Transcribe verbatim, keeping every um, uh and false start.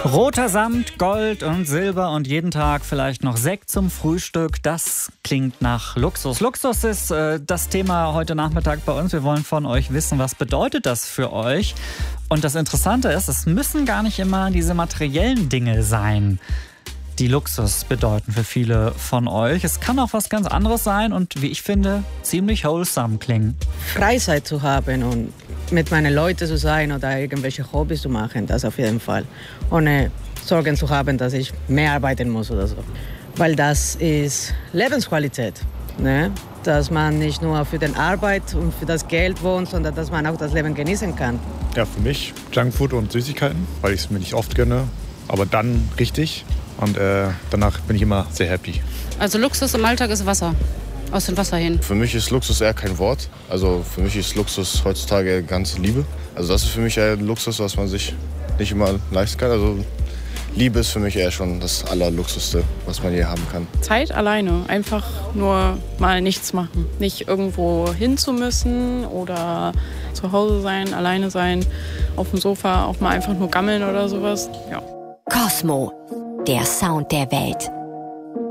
Roter Samt, Gold und Silber und jeden Tag vielleicht noch Sekt zum Frühstück. Das klingt nach Luxus. Luxus ist äh, das Thema heute Nachmittag bei uns. Wir wollen von euch wissen, was bedeutet das für euch? Und das Interessante ist, es müssen gar nicht immer diese materiellen Dinge sein, die Luxus bedeuten für viele von euch. Es kann auch was ganz anderes sein und, wie ich finde, ziemlich wholesome klingen. Freizeit zu haben und mit meinen Leuten zu sein oder irgendwelche Hobbys zu machen, das auf jeden Fall. Ohne Sorgen zu haben, dass ich mehr arbeiten muss oder so. Weil das ist Lebensqualität, ne? Dass man nicht nur für die Arbeit und für das Geld wohnt, sondern dass man auch das Leben genießen kann. Ja, für mich Junkfood und Süßigkeiten, weil ich es mir nicht oft gönne, aber dann richtig. Und äh, danach bin ich immer sehr happy. Also Luxus im Alltag ist Wasser. Aus dem Wasser hin. Für mich ist Luxus eher kein Wort. Also für mich ist Luxus heutzutage ganze Liebe. Also das ist für mich eher Luxus, was man sich nicht immer leisten kann. Also Liebe ist für mich eher schon das Allerluxuste, was man hier haben kann. Zeit alleine. Einfach nur mal nichts machen. Nicht irgendwo hin zu müssen oder zu Hause sein, alleine sein, auf dem Sofa auch mal einfach nur gammeln oder sowas. Ja. Cosmo, der Sound der Welt.